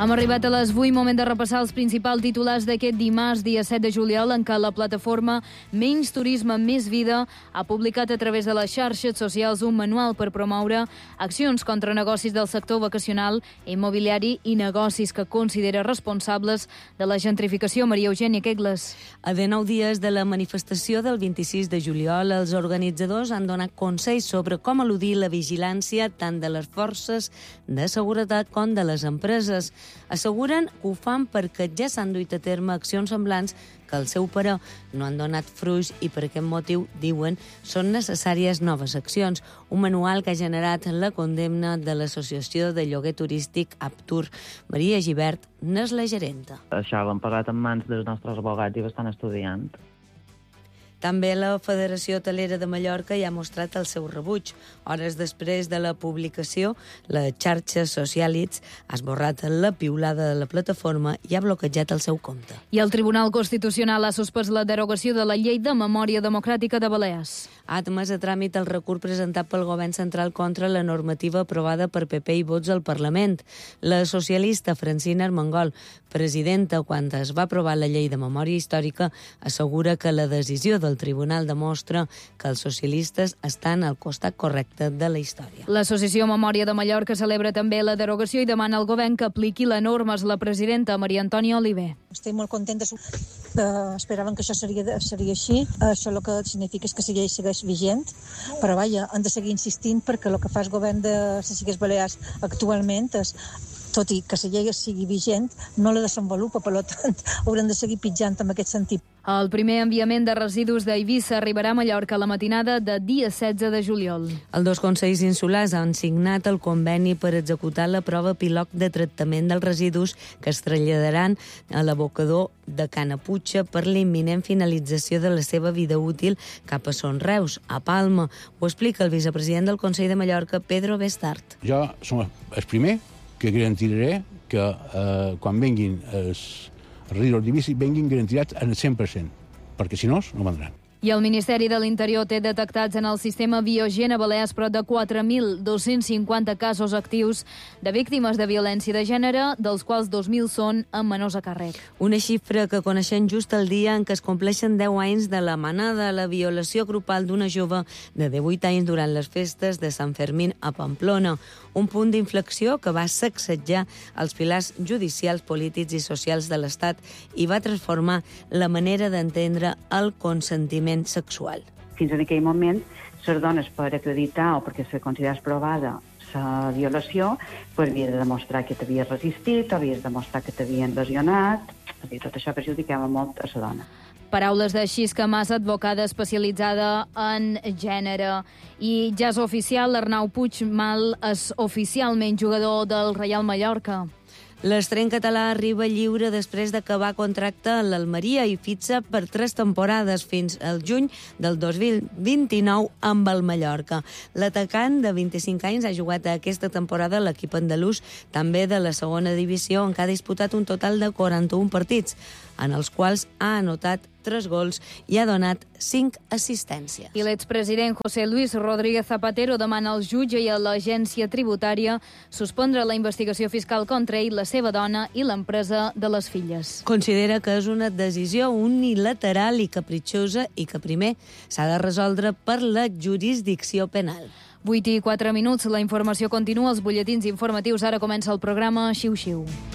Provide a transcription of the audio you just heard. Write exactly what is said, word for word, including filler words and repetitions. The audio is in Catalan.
Hem arribat a les vuit, moment de repassar els principals titulars d'aquest dimarts, dia set de juliol, en què la plataforma Menys Turisme, Més Vida ha publicat a través de les xarxes socials un manual per promoure accions contra negocis del sector vacacional, immobiliari i negocis que considera responsables de la gentrificació. Maria Eugènia Quegles. A dinou dies de la manifestació del vint-i-sis de juliol, els organitzadors han donat consells sobre com eludir la vigilància tant de les forces de seguretat com de les empreses. Asseguren que ho fan perquè ja s'han duit a terme accions semblants que al seu parer no han donat fruits i per aquest motiu, diuen, són necessàries noves accions. Un manual que ha generat la condemna de l'Associació de Lloguer Turístic Aptur. Maria Gibert n'és la gerenta. Això ho hem posat en mans dels nostres abogats i ho estan estudiant. També la Federació Hotelera de Mallorca hi ha mostrat el seu rebuig. Hores després de la publicació, la xarxa Socialits ha esborrat la piulada de la plataforma i ha bloquejat el seu compte. I el Tribunal Constitucional ha suspès la derogació de la Llei de Memòria Democràtica de Balears. Ha admès a tràmit el recurs presentat pel Govern Central contra la normativa aprovada per P P i Vots al Parlament. La socialista Francina Armengol, presidenta quan es va aprovar la Llei de Memòria Històrica, assegura que la decisió del Tribunal demostra que els socialistes estan al costat correcte de la història. L'Associació Memòria de Mallorca celebra també la derogació i demana al govern que apliqui la norma. És la presidenta Maria Antònia Oliver. Estic molt contenta. Uh, esperaven que això seria, seria així. Uh, això el que significa és que la llei segueix vigent, però vaja, han de seguir insistint perquè el que fa el govern de les Illes Balears actualment és, tot i que la llei sigui vigent, no la desenvolupa, per tant, haurem de seguir pitjant en aquest sentit. El primer enviament de residus d'Eivissa arribarà a Mallorca a la matinada de dia setze de juliol. Els dos consells insulars han signat el conveni per executar la prova pilot de tractament dels residus que es traslladaran a l'abocador de Canaputxa per l'imminent finalització de la seva vida útil cap a Son Reus, a Palma. Ho explica el vicepresident del Consell de Mallorca, Pedro Bestart. Jo som el primer que garantiré que eh, quan venguin els residus d'Eivissa venguin garantirats en el cent per cent, perquè si no, no vendran. I el Ministeri de l'Interior té detectats en el sistema Biogen a Balears prop de quatre mil dos-cents cinquanta casos actius de víctimes de violència de gènere, dels quals dos mil són amb menors a càrrec. Una xifra que coneixem just el dia en què es compleixen deu anys de la manada a la violació grupal d'una jove de divuit anys durant les festes de Sant Fermín a Pamplona. Un punt d'inflexió que va sacsejar els pilars judicials, polítics i socials de l'Estat i va transformar la manera d'entendre el consentiment sexual. Fins en aquell moment, les dones per acreditar o perquè se considerés provada la violació, pues, havia de demostrar que t'havies resistit, havies de demostrar que t'havien lesionat, és a dir, tot això perjudicava molt a la dona. Paraules de Xisca Massa, advocada especialitzada en gènere. I ja és oficial, l'Arnau Puigmal és oficialment jugador del Reial Mallorca. L'estreny català arriba lliure després d'acabar contracte a l'Almeria i fitxa per tres temporades fins al juny del dos mil vint-i-nou amb el Mallorca. L'atacant de vint-i-cinc anys ha jugat aquesta temporada a l'equip andalús, també de la segona divisió, en què ha disputat un total de quaranta-un partits, en els quals ha anotat tres gols i ha donat cinc assistències. I l'expresident José Luis Rodríguez Zapatero demana al jutge i a l'agència tributària suspendre la investigació fiscal contra ell, la seva dona i l'empresa de les filles. Considera que és una decisió unilateral i capritxosa i que primer s'ha de resoldre per la jurisdicció penal. vuit i quatre minuts, la informació continua, els butlletins informatius. Ara comença el programa Xiu Xiu.